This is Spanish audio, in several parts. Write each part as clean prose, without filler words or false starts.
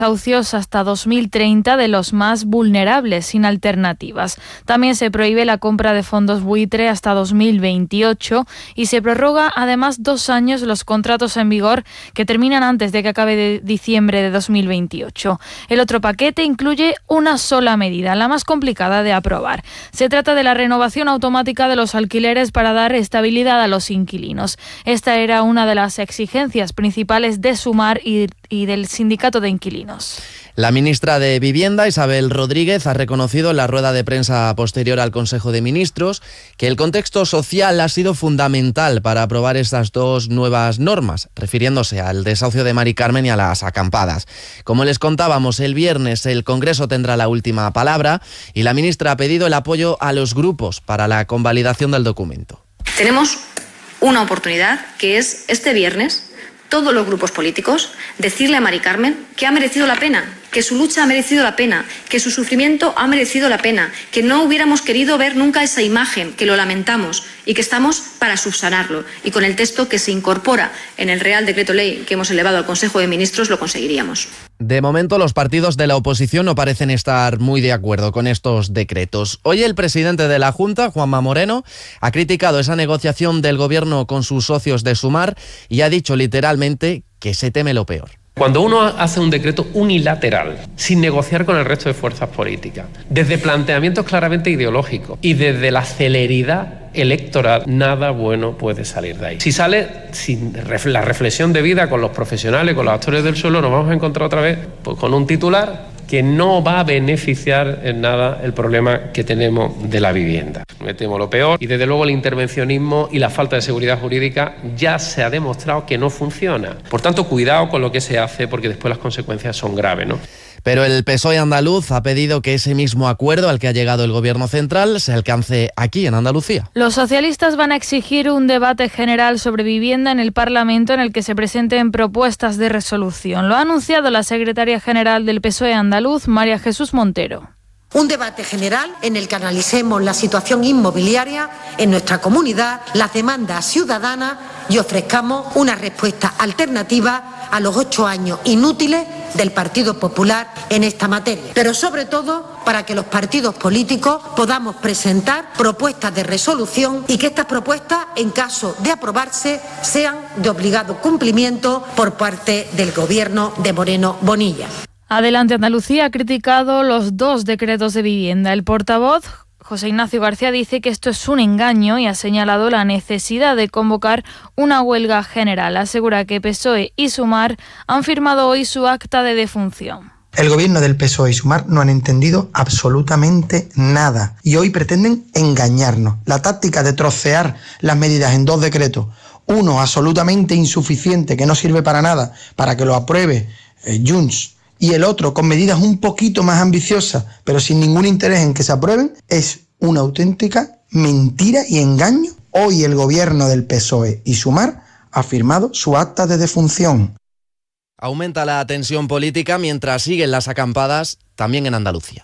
desahucios hasta 2030 de los más vulnerables, sin alternativas. También se prohíbe la compra de fondos buitre hasta 2028 y se prorroga además 2 años los contratos en vigor que terminan antes de que acabe diciembre de 2028. El otro paquete incluye una sola medida, la más complicada de aprobar. Se trata de la renovación automática de los alquileres para dar estabilidad a los inquilinos. Esta era una de las exigencias principales de Sumar y del sindicato de inquilinos. La ministra de Vivienda, Isabel Rodríguez, ha reconocido en la rueda de prensa posterior al Consejo de Ministros que el contexto social ha sido fundamental para aprobar estas 2 nuevas normas, refiriéndose al desahucio de Mari Carmen y a las acampadas. Como les contábamos, el viernes el Congreso tendrá la última palabra y la ministra ha pedido el apoyo a los grupos para la convalidación del documento. Tenemos una oportunidad que es este viernes, todos los grupos políticos, decirle a Mari Carmen que ha merecido la pena, que su lucha ha merecido la pena, que su sufrimiento ha merecido la pena, que no hubiéramos querido ver nunca esa imagen, que lo lamentamos y que estamos para subsanarlo. Y con el texto que se incorpora en el Real Decreto Ley que hemos elevado al Consejo de Ministros lo conseguiríamos. De momento, los partidos de la oposición no parecen estar muy de acuerdo con estos decretos. Hoy el presidente de la Junta, Juanma Moreno, ha criticado esa negociación del Gobierno con sus socios de Sumar y ha dicho literalmente que se teme lo peor. Cuando uno hace un decreto unilateral, sin negociar con el resto de fuerzas políticas, desde planteamientos claramente ideológicos y desde la celeridad electoral, nada bueno puede salir de ahí. Si sale sin la reflexión debida con los profesionales, con los actores del suelo, nos vamos a encontrar otra vez pues, con un titular que no va a beneficiar en nada el problema que tenemos de la vivienda. Me temo lo peor y desde luego el intervencionismo y la falta de seguridad jurídica ya se ha demostrado que no funciona. Por tanto, cuidado con lo que se hace porque después las consecuencias son graves, ¿no? Pero el PSOE andaluz ha pedido que ese mismo acuerdo al que ha llegado el Gobierno central se alcance aquí, en Andalucía. Los socialistas van a exigir un debate general sobre vivienda en el Parlamento en el que se presenten propuestas de resolución. Lo ha anunciado la secretaria general del PSOE andaluz, María Jesús Montero. Un debate general en el que analicemos la situación inmobiliaria en nuestra comunidad, las demandas ciudadanas y ofrezcamos una respuesta alternativa a los 8 años inútiles del Partido Popular en esta materia. Pero sobre todo para que los partidos políticos podamos presentar propuestas de resolución y que estas propuestas, en caso de aprobarse, sean de obligado cumplimiento por parte del Gobierno de Moreno Bonilla. Adelante Andalucía ha criticado los 2 decretos de vivienda. El portavoz, José Ignacio García, dice que esto es un engaño y ha señalado la necesidad de convocar una huelga general. Asegura que PSOE y Sumar han firmado hoy su acta de defunción. El gobierno del PSOE y Sumar no han entendido absolutamente nada y hoy pretenden engañarnos. La táctica de trocear las medidas en 2 decretos, uno absolutamente insuficiente que no sirve para nada, para que lo apruebe Junts, y el otro con medidas un poquito más ambiciosas, pero sin ningún interés en que se aprueben, es una auténtica mentira y engaño. Hoy el gobierno del PSOE y Sumar ha firmado su acta de defunción. Aumenta la tensión política mientras siguen las acampadas también en Andalucía.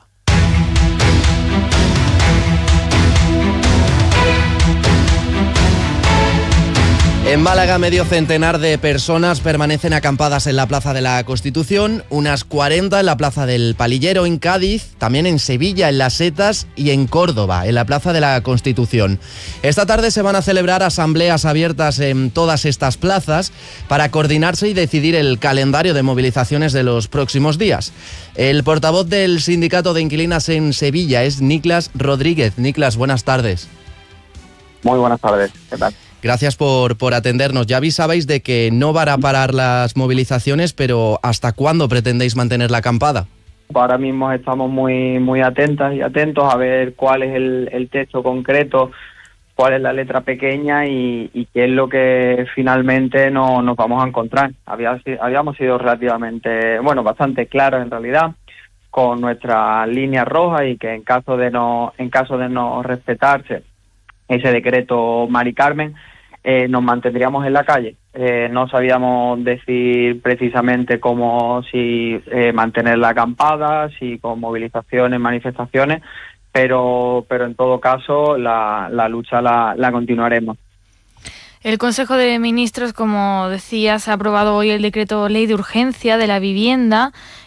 En Málaga, medio centenar de personas permanecen acampadas en la Plaza de la Constitución, unas 40 en la Plaza del Palillero en Cádiz, también en Sevilla, en Las Setas y en Córdoba, en la Plaza de la Constitución. Esta tarde se van a celebrar asambleas abiertas en todas estas plazas para coordinarse y decidir el calendario de movilizaciones de los próximos días. El portavoz del Sindicato de Inquilinas en Sevilla es Niklas Rodríguez. Niklas, buenas tardes. Muy buenas tardes, ¿qué tal? Gracias por atendernos. Ya avisabais de que no van a parar las movilizaciones, pero ¿hasta cuándo pretendéis mantener la acampada? Ahora mismo estamos muy atentas y atentos a ver cuál es el texto concreto, cuál es la letra pequeña y qué es lo que finalmente nos vamos a encontrar. Habíamos sido relativamente, bastante claros en realidad con nuestras líneas rojas y que en caso de no respetarse ese decreto Mari Carmen, nos mantendríamos en la calle. No sabíamos decir precisamente cómo, si mantener la acampada, si con movilizaciones, manifestaciones, pero en todo caso la lucha la continuaremos. El Consejo de Ministros, como decías, ha aprobado hoy el decreto ley de urgencia de la vivienda